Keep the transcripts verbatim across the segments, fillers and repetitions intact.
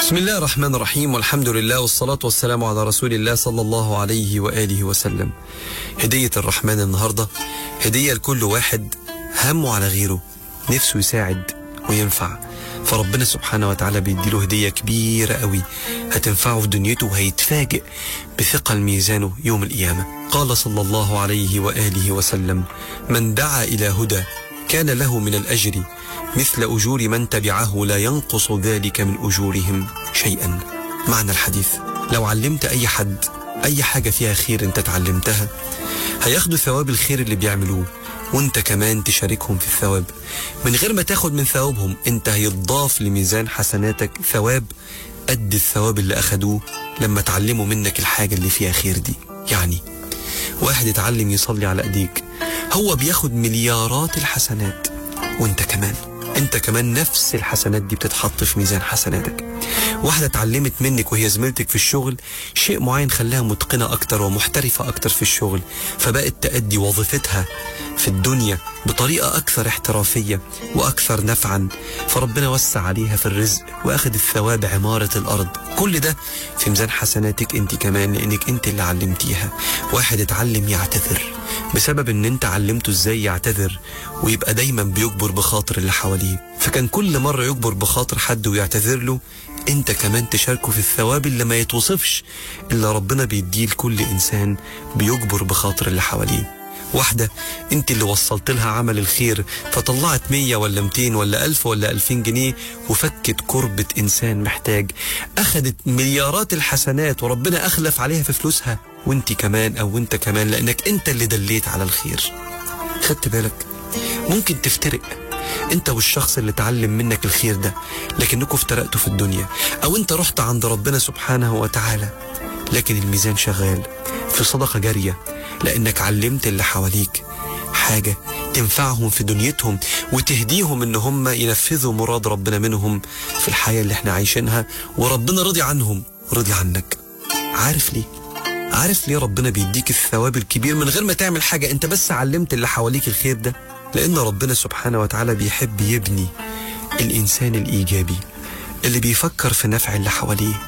بسم الله الرحمن الرحيم، والحمد لله والصلاة والسلام على رسول الله صلى الله عليه وآله وسلم. هدية الرحمن النهاردة هدية لكل واحد همه على غيره، نفسه يساعد وينفع، فربنا سبحانه وتعالى بيديله هدية كبيرة قوي هتنفعه في دنيته، وهيتفاجئ بثقل ميزانه يوم القيامة. قال صلى الله عليه وآله وسلم: من دعا إلى هدى كان له من الأجر مثل أجور من تبعه لا ينقص ذلك من أجورهم شيئا. معنى الحديث: لو علمت أي حد أي حاجة فيها خير انت تعلمتها، هياخدوا ثواب الخير اللي بيعملوه، وانت كمان تشاركهم في الثواب من غير ما تاخد من ثوابهم. انت هيتضاف لميزان حسناتك ثواب قد الثواب اللي أخدوه لما تعلموا منك الحاجة اللي فيها خير دي. يعني واحد يتعلم يصلي على ايديك، هو بياخد مليارات الحسنات، وانت كمان انت كمان نفس الحسنات دي بتتحط في ميزان حسناتك. واحدة اتعلمت منك وهي زميلتك في الشغل شيء معين خلاها متقنة اكتر ومحترفة اكتر في الشغل، فبقت تأدي وظيفتها في الدنيا بطريقة اكثر احترافية واكثر نفعا، فربنا وسع عليها في الرزق واخد الثواب عمارة الارض. كل ده في ميزان حسناتك انت كمان، لانك انت اللي علمتيها. واحد اتعلم يعتذر بسبب ان انت علمته ازاي يعتذر ويبقى دايما بيجبر بخاطر اللي حواليه، فكان كل مرة يجبر بخاطر حد ويعتذر له، انت كمان تشاركه في الثواب اللي ما يتوصفش الا ربنا بيديه لكل انسان بيجبر بخاطر اللي حواليه. واحدة انت اللي وصلت لها عمل الخير فطلعت مية ولا ميتين ولا ألف ولا ألفين جنيه وفكت كربة إنسان محتاج، أخدت مليارات الحسنات وربنا أخلف عليها في فلوسها، وانت كمان أو انت كمان لأنك انت اللي دليت على الخير. خدت بالك؟ ممكن تفترق انت والشخص اللي تعلم منك الخير ده، لكنكم افترقتوا في الدنيا، او انت رحت عند ربنا سبحانه وتعالى لكن الميزان شغال في صدقة جارية، لأنك علمت اللي حواليك حاجة تنفعهم في دنيتهم وتهديهم ان هم ينفذوا مراد ربنا منهم في الحياة اللي احنا عايشينها، وربنا رضي عنهم ورضي عنك. عارف ليه؟ عارف ليه ربنا بيديك الثواب الكبير من غير ما تعمل حاجة؟ انت بس علمت اللي حواليك الخير ده. لأن ربنا سبحانه وتعالى بيحب يبني الإنسان الإيجابي اللي بيفكر في نفع اللي حواليه،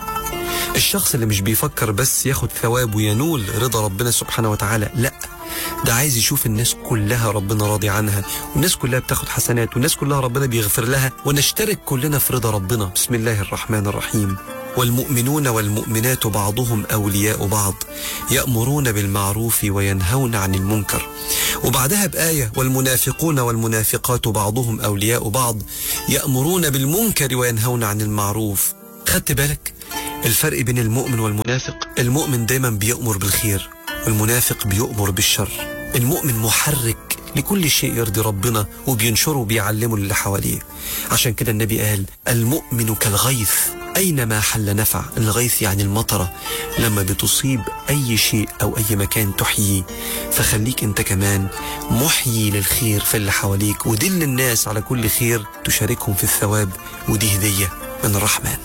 الشخص اللي مش بيفكر بس ياخد ثواب وينول رضا ربنا سبحانه وتعالى، لا، ده عايز يشوف الناس كلها ربنا راضي عنها، والناس كلها بتاخد حسنات، والناس كلها ربنا بيغفر لها، ونشترك كلنا في رضا ربنا. بسم الله الرحمن الرحيم: والمؤمنون والمؤمنات بعضهم أولياء بعض يأمرون بالمعروف وينهون عن المنكر. وبعدها بآية: والمنافقون والمنافقات بعضهم أولياء بعض يأمرون بالمنكر وينهون عن المعروف. خدت بالك الفرق بين المؤمن والمنافق؟ المؤمن دايما بيأمر بالخير، والمنافق بيأمر بالشر. المؤمن محرك لكل شيء يرضي ربنا وبينشره وبيعلمه للي حواليه. عشان كده النبي قال: المؤمن كالغيث أينما حل نفع. الغيث يعني المطرة، لما بتصيب أي شيء أو أي مكان تحيي، فخليك أنت كمان محيي للخير في اللي حواليك، ودل الناس على كل خير تشاركهم في الثواب، ودي هدية من الرحمن.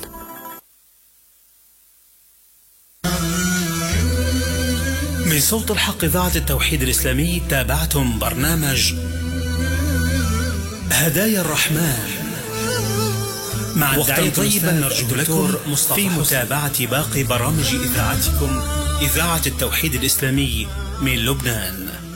من صوت الحق إذاعة التوحيد الإسلامي تابعتم برنامج هدايا الرحمن مع الداعية طيبا. نرجو لكم في متابعة باقي برامج إذاعتكم إذاعة التوحيد الإسلامي من لبنان.